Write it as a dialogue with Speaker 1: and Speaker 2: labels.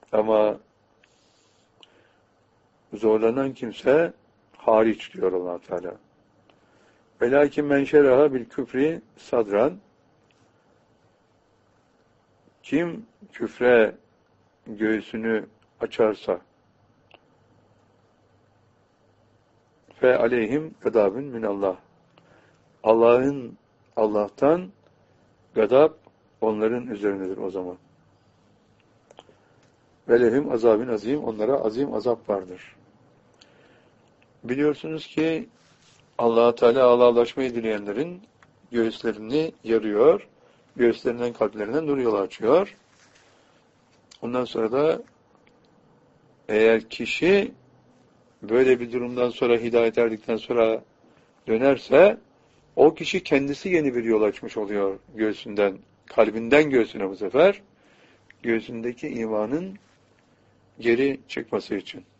Speaker 1: Ama zorlanan kimse hariç diyor Allah Teala. Velakin men şeraha bil küfri sadran, kim küfre göğsünü açarsa fe aleyhim gadabun minallah, Allah'tan gadab onların üzerindedir o zaman. Ve lehum azabun azim, onlara azim azap vardır. Biliyorsunuz ki Allah Teala Allah'laşmayı dileyenlerin göğüslerini yarıyor, göğüslerinden kalplerine nur yolu açıyor. Ondan sonra da eğer kişi böyle bir durumdan sonra, hidayet erdikten sonra dönerse, o kişi kendisi yeni bir yol açmış oluyor göğsünden, kalbinden göğsüne bu sefer, göğsündeki imanın geri çıkması için.